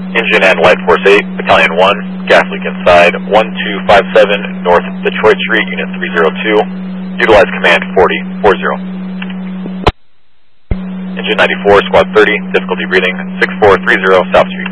Engine and Light Force 8, Battalion 1, gas leak inside, 1257 North Detroit Street, Unit 302. Utilize command 4040. Engine 94, Squad 30, difficulty reading 6430 South Street.